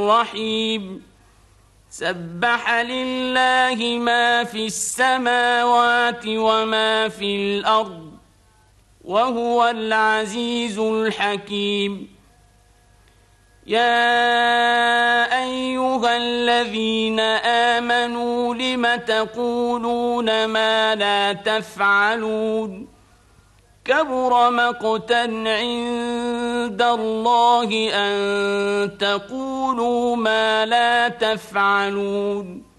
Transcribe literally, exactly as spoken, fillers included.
الرحيم سبح لله ما في السماوات وما في الأرض وهو العزيز الحكيم يا أيها الذين آمنوا لم تقولون ما لا تفعلون كبر مقتا عند الله أن تقولوا ما لا تفعلون